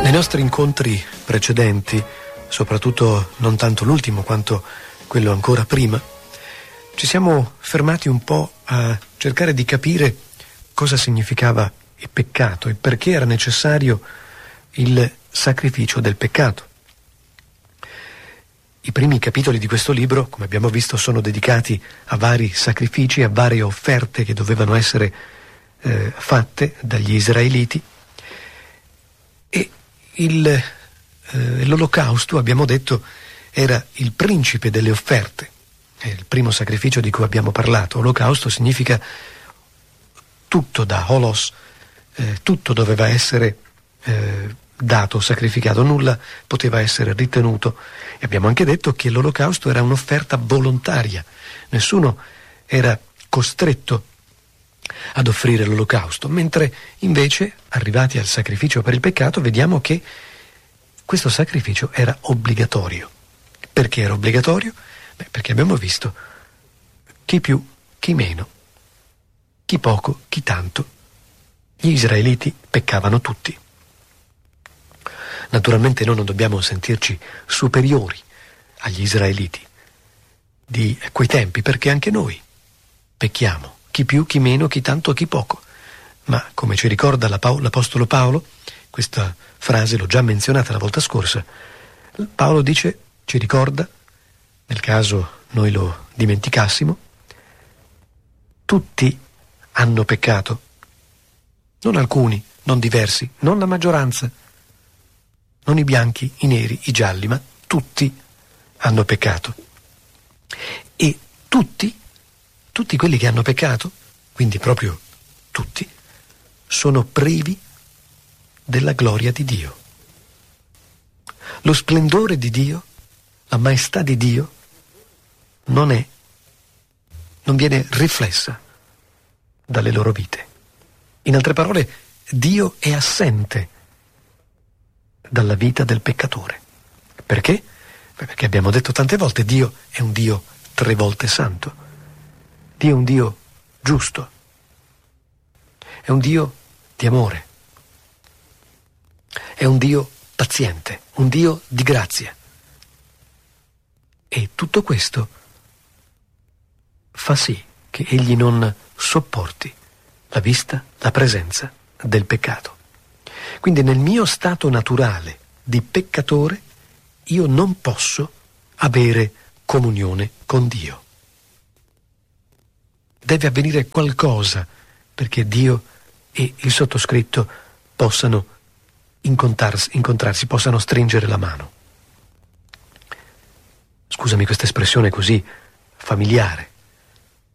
Nei nostri incontri precedenti, soprattutto non tanto l'ultimo quanto quello ancora prima, ci siamo fermati un po' a cercare di capire cosa significava il peccato e perché era necessario il sacrificio del peccato. I primi capitoli di questo libro, come abbiamo visto, sono dedicati a vari sacrifici, a varie offerte che dovevano essere fatte dagli israeliti. E l'olocausto, abbiamo detto, era il principe delle offerte. È il primo sacrificio di cui abbiamo parlato. Olocausto significa tutto, da holos, tutto doveva essere dato, sacrificato, nulla poteva essere ritenuto. E abbiamo anche detto che l'olocausto era un'offerta volontaria, nessuno era costretto ad offrire l'olocausto, mentre invece, arrivati al sacrificio per il peccato, vediamo che questo sacrificio era obbligatorio. Perché era obbligatorio? Perché abbiamo visto chi più, chi meno, chi poco, chi tanto. Gli israeliti peccavano tutti. Naturalmente noi non dobbiamo sentirci superiori agli israeliti di quei tempi, perché anche noi pecchiamo. Chi più, chi meno, chi tanto, chi poco. Ma come ci ricorda l'Apostolo Paolo, questa frase l'ho già menzionata la volta scorsa, Paolo dice, ci ricorda, nel caso noi lo dimenticassimo, tutti hanno peccato, non alcuni, non diversi, non la maggioranza, non i bianchi, i neri, i gialli, ma tutti hanno peccato. E tutti quelli che hanno peccato, quindi proprio tutti, sono privi della gloria di Dio. Lo splendore di Dio, la maestà di Dio non viene riflessa dalle loro vite. In altre parole, Dio è assente dalla vita del peccatore. Perché? Perché abbiamo detto tante volte, Dio è un Dio 3 volte santo. Dio è un Dio giusto. È un Dio di amore. È un Dio paziente, un Dio di grazia. E tutto questo fa sì che egli non sopporti la vista, la presenza del peccato. Quindi nel mio stato naturale di peccatore io non posso avere comunione con Dio. Deve avvenire qualcosa perché Dio e il sottoscritto possano incontrarsi, possano stringere la mano. Scusami questa espressione così familiare,